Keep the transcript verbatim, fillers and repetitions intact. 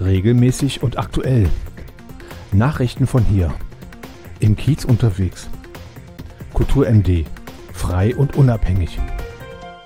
Regelmäßig und aktuell. Nachrichten von hier. Im Kiez unterwegs. Kultur M D. Frei und unabhängig.